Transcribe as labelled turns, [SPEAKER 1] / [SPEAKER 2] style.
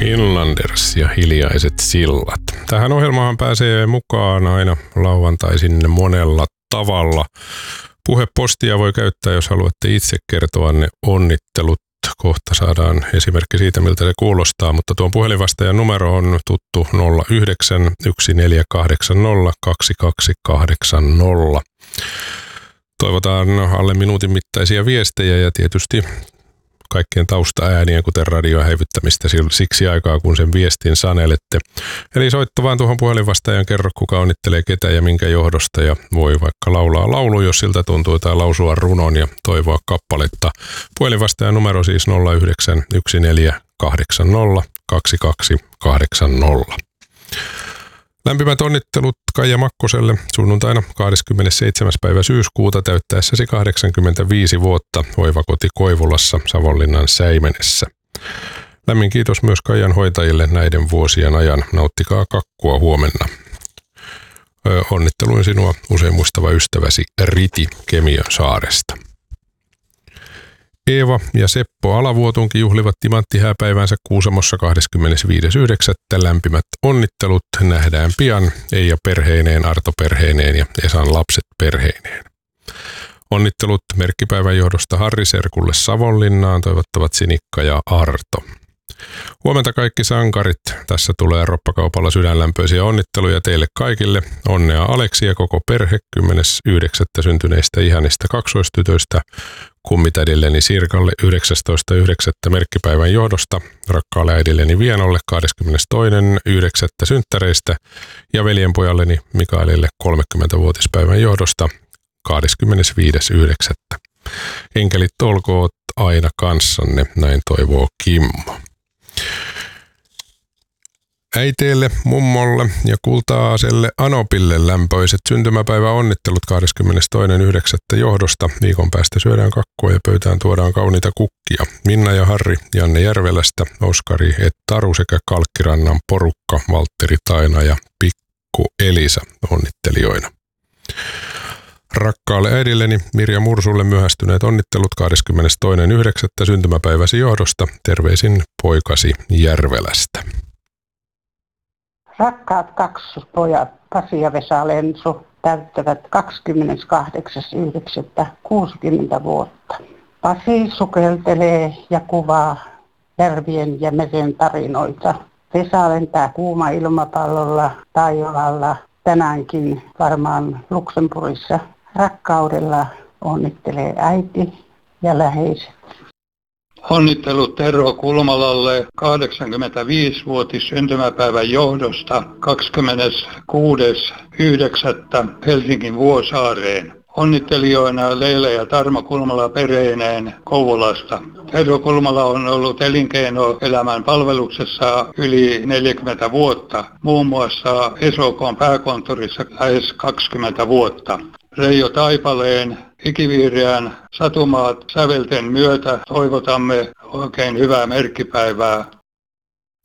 [SPEAKER 1] Inlanders ja Hiljaiset sillat. Tähän ohjelmaan pääsee mukaan aina lauantaisin monella tavalla. Puhepostia voi käyttää, jos haluatte itse kertoa ne onnittelut. Kohta saadaan esimerkki siitä, miltä se kuulostaa, mutta tuon puhelinvastaajan numero on tuttu 09 1480 2280. Toivotaan alle minuutin mittaisia viestejä ja tietysti kaikkien taustaääniä, kuten radion häivyttämistä siksi aikaa, kun sen viestin sanelette. Eli soitto vaan tuohon puhelinvastaajan, kerro kuka onnittelee ketä ja minkä johdosta, ja voi vaikka laulaa laulu, jos siltä tuntuu, tai lausua runon ja toivoa kappaletta. Puhelinvastaajan numero siis 09 1480 2280. Lämpimät onnittelut Kaija Makkoselle sunnuntaina 27. päivä syyskuuta täyttäessäsi 85 vuotta hoivakoti Koivulassa Savonlinnan Säimenessä. Lämmin kiitos myös Kaijan hoitajille näiden vuosien ajan. Nauttikaa kakkua huomenna. Onnitteluin sinua usein muistava ystäväsi Riti Kemiönsaaresta. Eeva ja Seppo Alavuotunkin juhlivat timanttihääpäivänsä Kuusamossa 25.9. Lämpimät onnittelut, nähdään pian. Eija perheineen, Arto perheineen ja Esan lapset perheineen. Onnittelut merkkipäivän johdosta Harri Serkulle Savonlinnaan, toivottavat Sinikka ja Arto. Huomenta kaikki sankarit. Tässä tulee Roppakaupalla sydänlämpöisiä onnitteluja teille kaikille. Onnea Aleksi ja koko perhe 10.9. syntyneistä ihanista kaksoistytöistä. Kummitädilleni Sirkalle 19.9. merkkipäivän johdosta, rakkaalle äidilleni Vienolle 22.9. synttäreistä ja veljenpojalleni Mikaelille 30-vuotispäivän johdosta 25.9. Enkelit olkoot aina kanssanne, näin toivoo Kimmo. Äiteille, mummolle ja Kulta-Aaselle Anopille lämpöiset syntymäpäivä onnittelut 22.9. johdosta. Viikon päästä syödään kakkua ja pöytään tuodaan kauniita kukkia. Minna ja Harri, Janne Järvelästä, Oskari et Taru sekä Kalkkirannan porukka, Valtteri Taina ja Pikku Elisa onnittelijoina. Rakkaalle äidilleni Mirja Mursulle myöhästyneet onnittelut 22.9. syntymäpäiväsi johdosta. Terveisin poikasi Järvelästä.
[SPEAKER 2] Rakkaat kaksospojat Pasi ja Vesa Lensu täyttävät 28.9. vuotta. Pasi sukeltelee ja kuvaa järvien ja meren tarinoita. Vesa lentää kuuma ilmapallolla taivaalla tänäänkin varmaan Luxemburgissa. Rakkaudella onnittelee äiti ja läheiset.
[SPEAKER 3] Onnittelut Tero Kulmalalle 85-vuotis syntymäpäivän johdosta 26.9. Helsingin Vuosaareen. Onnittelijoina Leila ja Tarmo Kulmala perheineen Kouvolasta. Tero Kulmala on ollut elinkeinoelämän palveluksessa yli 40 vuotta, muun muassa ESOK:n pääkonttorissa lähes 20 vuotta. Reijo Taipaleen ikiviireän Satumaat sävelten myötä toivotamme oikein hyvää merkkipäivää